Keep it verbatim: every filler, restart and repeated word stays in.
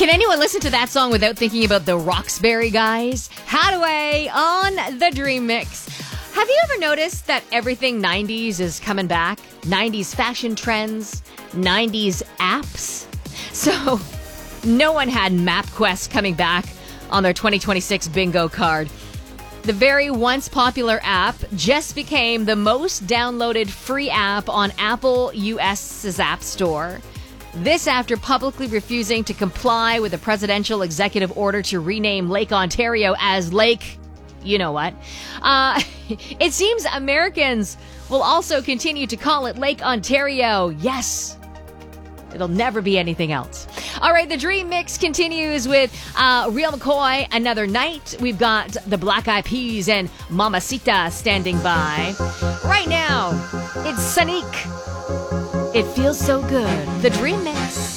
Can anyone listen to that song without thinking about the Roxbury guys? Hadaway on the Dream Mix. Have you ever noticed that everything nineties is coming back? nineties fashion trends, nineties apps. So, no one had MapQuest coming back on their twenty twenty-six bingo card. The very once popular app just became the most downloaded free app on Apple U S's App Store. This after publicly refusing to comply with a presidential executive order to rename Lake Ontario as Lake, you know what. Uh, it seems Americans will also continue to call it Lake Ontario. Yes, it'll never be anything else. All right, the Dream Mix continues with uh, Real McCoy, Another Night. We've got the Black Eyed Peas and Mamacita standing by. Right now, it's Sonique. It feels so good. The Dream Mix.